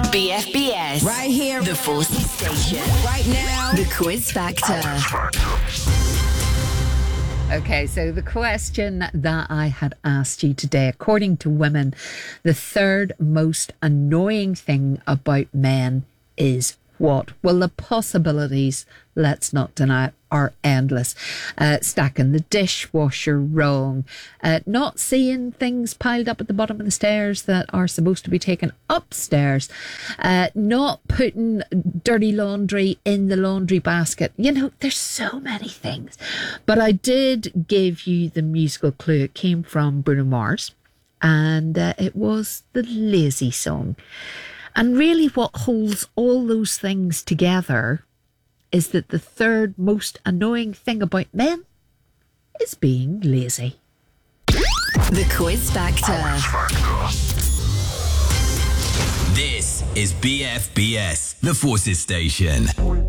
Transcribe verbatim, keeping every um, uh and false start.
B F B S. Right here. The Forces Station. Right now. The Quiz Factor. Okay, so the question that I had asked you today, according to women, the third most annoying thing about men is what? Well, the possibilities, let's not deny it, are endless. Uh, stacking the dishwasher wrong, uh, not seeing things piled up at the bottom of the stairs that are supposed to be taken upstairs, uh, not putting dirty laundry in the laundry basket. You know, there's so many things. But I did give you the musical clue. It came from Bruno Mars, and uh, it was the Lazy Song. And really what holds all those things together is that the third most annoying thing about men is being lazy. The Quiz Factor. This is B F B S, the Forces Station.